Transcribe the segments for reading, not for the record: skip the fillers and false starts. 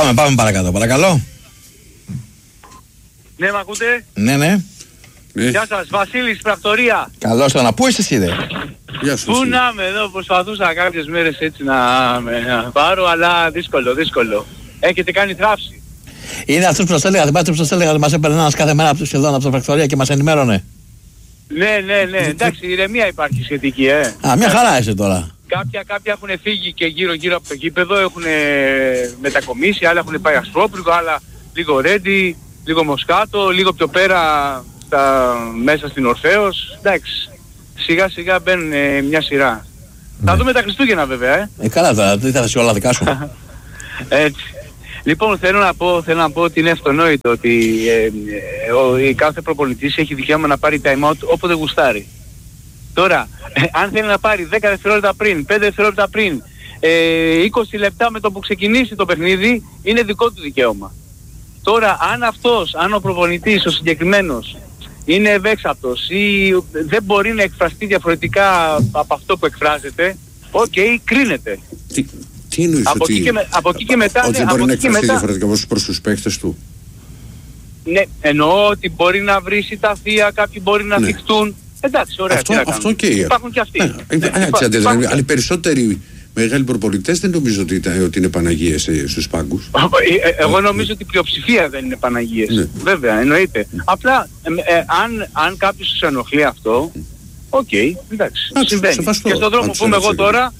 Πάμε παρακάτω, παρακαλώ. Ναι, μ' ακούτε? Ναι. Γεια σας, Βασίλης, πρακτορία. Καλώς το να. Πού είστε εσύ, δε? Πού να είμαι εδώ, προσπαθούσα κάποιες μέρες έτσι να πάρω, αλλά δύσκολο. Έχετε κάνει θράψη. Είναι αυτός που σας έλεγα, θυμάστε που σας έλεγα ότι μας έπαιρνε ένας κάθε μέρα σχεδόν από την πρακτορία και μας ενημέρωνε. Ναι, εντάξει, ηρεμία υπάρχει σχετική, Μια χαρά είσαι τώρα. Κάποια έχουν φύγει και γύρω από το γήπεδο, έχουν μετακομίσει, άλλα έχουν πάει Ασπρόπυργο, άλλα λίγο Ρέντι, λίγο Μοσκάτο, λίγο πιο πέρα μέσα στην Ορφέως. Εντάξει, σιγά σιγά μπαίνουν μια σειρά. Θα δούμε τα Χριστούγεννα βέβαια, Καλά τώρα, δεν θα είσαι όλα δικά σου. Έτσι. Λοιπόν, θέλω να πω ότι είναι αυτονόητο ότι κάθε προπονητής έχει δικαίωμα να πάρει time out όποτε γουστάρει. Τώρα, αν θέλει να πάρει 10 δευτερόλεπτα πριν, 5 δευτερόλεπτα πριν, 20 λεπτά με το που ξεκινήσει το παιχνίδι, είναι δικό του δικαίωμα. Τώρα, αν ο προπονητής, ο συγκεκριμένος, είναι ευέξαπτος ή δεν μπορεί να εκφραστεί διαφορετικά από αυτό που εκφράζεται, κρίνεται. Τι εννοείς από εκεί και μετά... Ότι μπορεί να εκφραστεί διαφορετικά προς τους παίκτες του. Ναι, εννοώ ότι μπορεί να βρίσει τα θεία, κάποιοι μπορεί να θυχτούν. Εντάξει, ωραία. Αυτό και υπάρχουν και αυτοί. Αλλά οι περισσότεροι μεγάλοι προπονητές δεν νομίζω ότι είναι Παναγίες στους πάγκους. Εγώ νομίζω ότι η πλειοψηφία δεν είναι Παναγίες. Ναι. Βέβαια, εννοείται. Απλά αν κάποιος τους ενοχλεί αυτό, εντάξει, συμβαίνει. Και στον δρόμο που είμαι εγώ τώρα,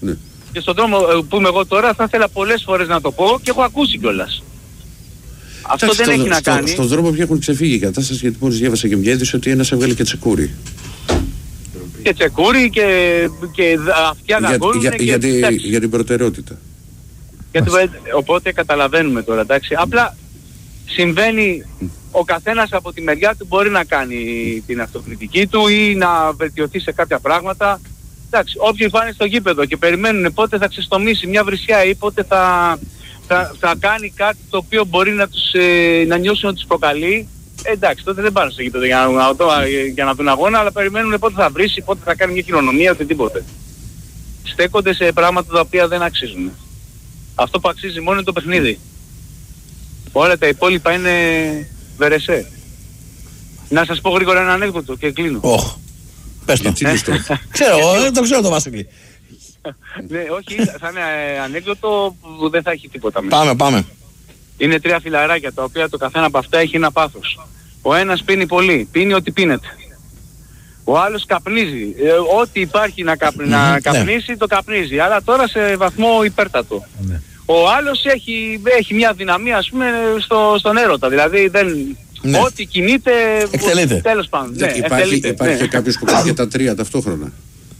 θα ήθελα πολλές φορές να το πω και έχω ακούσει κιόλας. Αυτό δεν έχει να κάνει. Στον δρόμο πια έχουν ξεφύγει η κατάσταση, γιατί μόλις διάβασα και μια είδηση ότι ένας έβγαλε και τσεκούρι. Και τσεκούρι και αυτιά δαγκώνουν για την προτεραιότητα. Οπότε καταλαβαίνουμε τώρα, εντάξει. Απλά συμβαίνει, ο καθένας από τη μεριά του μπορεί να κάνει την αυτοκριτική του ή να βελτιωθεί σε κάποια πράγματα. Εντάξει, όποιοι πάνε στο γήπεδο και περιμένουν πότε θα ξεστομίσει μια βρισιά ή πότε θα κάνει κάτι το οποίο μπορεί να νιώσουν ότι τους προκαλεί, εντάξει, τότε δεν πάνε στο γήπεδο για να δουν αγώνα, αλλά περιμένουν πότε θα βρίσει, πότε θα κάνει μια κοινωνία, οτιδήποτε. Στέκονται σε πράγματα τα οποία δεν αξίζουν. Αυτό που αξίζει μόνο είναι το παιχνίδι. Όλα τα υπόλοιπα είναι βερεσέ. Να σας πω γρήγορα ένα ανέκδοτο και κλείνω. Πες το. Ξέρω, δεν το ξέρω το Βασίλη. Ναι, όχι, θα είναι ανέκδοτο που δεν θα έχει τίποτα μέσα. Πάμε. Είναι 3 φιλαράκια τα οποία το καθένα από αυτά έχει ένα πάθος. Ο ένας πίνει πολύ, πίνει ό,τι πίνεται. Ο άλλος καπνίζει. Ό,τι υπάρχει να καπνίσει το καπνίζει, αλλά τώρα σε βαθμό υπέρτατο. Ο άλλος έχει μια δυναμία, ας πούμε, στον έρωτα. Δηλαδή ό,τι κινείται, τέλος πάντων. Υπάρχει και κάποιος που κάνει και τα 3 ταυτόχρονα.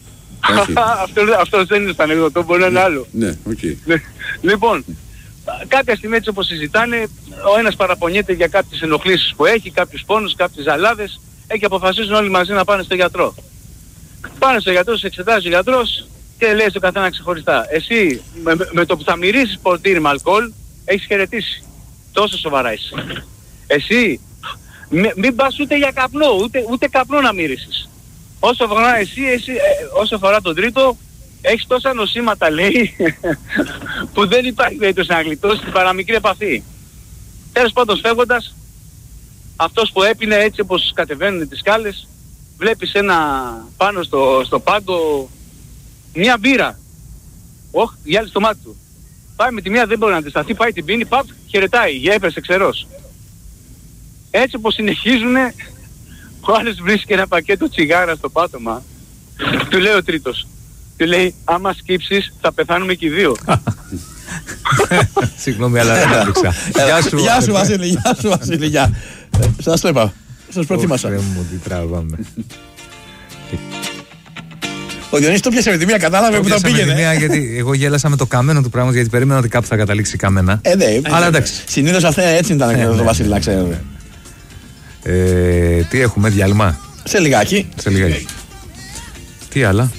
Αυτό δεν είναι στο ανέκδοτο, μπορεί να είναι άλλο. Ναι, Λοιπόν, κάποια στιγμή έτσι όπως συζητάνε, ο ένας παραπονιέται για κάποιες ενοχλήσεις που έχει, κάποιους πόνους, κάποιες ζαλάδες, και αποφασίζουν όλοι μαζί να πάνε στο γιατρό. Πάνε στο γιατρό, σε εξετάζει ο γιατρός και λέει στο καθένα ξεχωριστά. Εσύ με το που θα μυρίσεις ποτήρι με αλκοόλ, έχεις χαιρετήσει. Τόσο σοβαρά είσαι. Εσύ μην πας ούτε για καπνό, ούτε καπνό να μυρίσεις. Όσο αφορά τον τρίτο, έχεις τόσα νοσήματα, λέει, που δεν υπάρχει περίπτωση να γλιτώσει την παραμικρή επαφή. Τέλος πάντων, φεύγοντας, αυτός που έπινε έτσι όπως κατεβαίνουν τις σκάλες, βλέπεις πάνω στο πάγκο μια μπύρα. Γυάλει στο μάτι του. Πάει με τη μία, δεν μπορεί να αντισταθεί, πάει την πίνει, χαιρετάει, έπεσε ξερός. Έτσι όπως συνεχίζουνε, ο άλλος βρίσκει ένα πακέτο τσιγάρα στο πάτωμα. Του λέει ο τρίτος. Του λέει, άμα σκύψεις θα πεθάνουμε και οι δύο. Συγγνώμη, αλλά δεν άντεξα. Γεια σου Βασίλη, γεια. Σας το είπα, σας προτίμασα. Τι τραβάμε. Ο Διονύσης το πιάσε με τη μία, κατάλαβε που τα πήγαινε. Γιατί εγώ γέλασα με το καμένο του πράγματος, γιατί περίμενα ότι κάπου θα καταλήξει καμένα. Ναι, αλλά εντάξει. Συνήθως αυτά έτσι ήταν το Βασίλη, να ξέρετε. Τι έχουμε, διάλειμμα? Σε λιγάκι. Τι άλλα?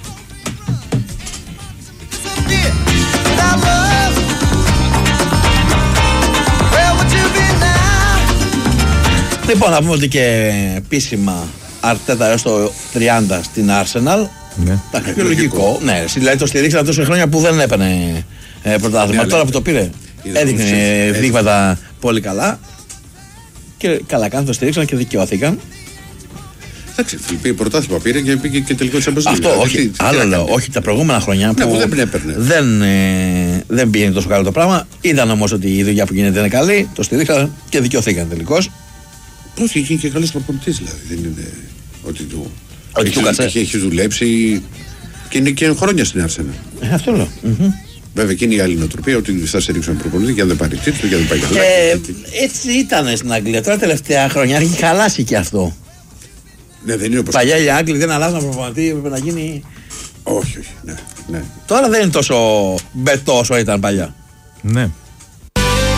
Λοιπόν, να πούμε ότι και επίσημα Αρτέτα έως το 30 στην Arsenal. Ναι. Εντάξει, λογικό. Ναι, δηλαδή το στηρίξαν τόσα χρόνια που δεν έπαιρνε πρωτάθλημα. Τώρα που το πήρε. Έδειχνε δείγματα πολύ καλά. Και καλά κάνουν, το στηρίξαν και δικαιώθηκαν. Εντάξει, Φιλιππή, πρωτάθλημα πήρε και πήγε και τελικό Champions League. Αυτό όχι. Άλλο λέω. Όχι τα προηγούμενα χρόνια που δεν έπαιρνε. Δεν πήγαινε τόσο καλό το πράγμα. Είδαν όμως ότι η δουλειά που γίνεται είναι καλή. Το στηρίξαν και δικαιώθηκαν τελικώς. Όχι, είχε και καλός προπονητής δηλαδή. Δεν είναι ότι του. Ότι του κάτσε. Έχει δουλέψει και είναι και χρόνια στην Arsenal. Αυτό λέω. Βέβαια και είναι η άλλη νοοτροπία ότι θα σε ρίξουν προπονητή και αν δεν πάρει τίτλο και αν δεν πάει καλά. Έτσι ήταν στην Αγγλία. Τώρα τελευταία χρόνια έχει χαλάσει και αυτό. Ναι, δεν είναι όπως. Παλιά οι Άγγλοι δεν αλλάζαν προπονητή, έπρεπε να γίνει. Όχι. Ναι. Τώρα δεν είναι τόσο μπετό όσο ήταν παλιά. Ναι.